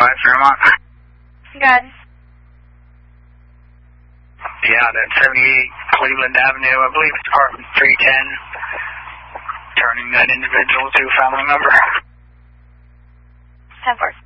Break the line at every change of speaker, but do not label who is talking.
Fairmont.
Good.
Yeah, that's 78 Cleveland Avenue. I believe it's apartment 310. Turning that individual to a family member.
10-4.